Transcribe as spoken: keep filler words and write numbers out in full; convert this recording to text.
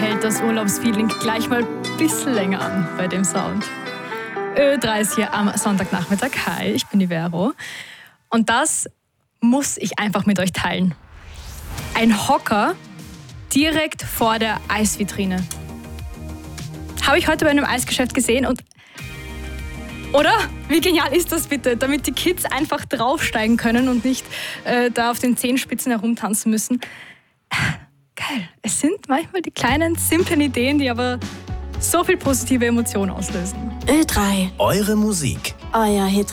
hält das Urlaubsfeeling gleich mal ein bisschen länger an bei dem Sound. Ö drei ist hier am Sonntagnachmittag. Hi, ich bin die Vero. Und das muss ich einfach mit euch teilen. Ein Hocker direkt vor der Eisvitrine. Habe ich heute bei einem Eisgeschäft gesehen und... Oder? Wie genial ist das bitte? Damit die Kids einfach draufsteigen können und nicht äh, da auf den Zehenspitzen herumtanzen müssen. Geil. Es sind manchmal die kleinen, simplen Ideen, die aber so viel positive Emotionen auslösen. Ö drei. Eure Musik. Euer Hit